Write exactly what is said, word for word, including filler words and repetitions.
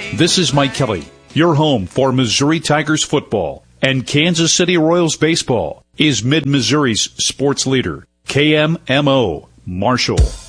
This is Mike Kelly, your home for Missouri Tigers football, and Kansas City Royals baseball is Mid-Missouri's sports leader, K M M O, Marshall.